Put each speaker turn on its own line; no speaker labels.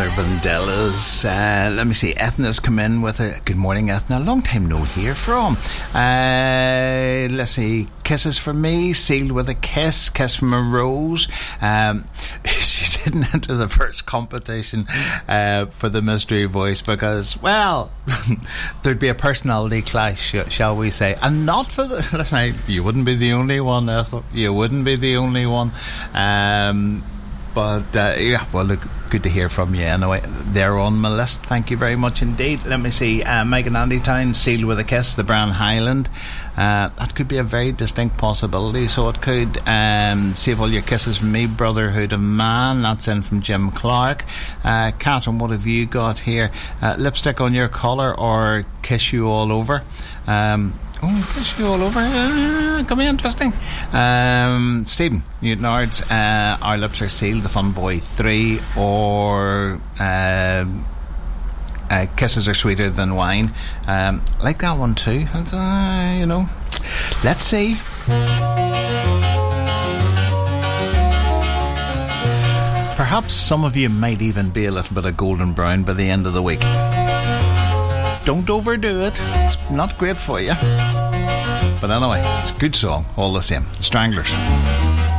Anna Vandellas. Let me see. Ethna's come in with a good morning, Ethna. Long time no hear from. Let's see. Kisses for me, sealed with a kiss. Kiss from a rose. She didn't enter the first competition for the mystery voice because, well, there'd be a personality clash, shall we say, and not for the. Listen, you wouldn't be the only one, Ethel. You wouldn't be the only one. But yeah, well, look, good to hear from you anyway. They're on my list. Thank you very much indeed. Let me see. Megan Andytown, sealed with a kiss. The Brown Highland. That could be a very distinct possibility. So it could. Save all your kisses from me. Brotherhood of Man. That's in from Jim Clark. Catherine, what have you got here? Lipstick on your collar or kiss you all over? Kiss you all over. Could be interesting. Stephen Newton-Ards, Our Lips Are Sealed, The Fun Boy 3, or Kisses Are Sweeter Than Wine. Like that one too. That's, let's see. Perhaps some of you might even be a little bit of golden brown by the end of the week. Don't overdo it. It's not great for you. But anyway, it's a good song all the same. Stranglers.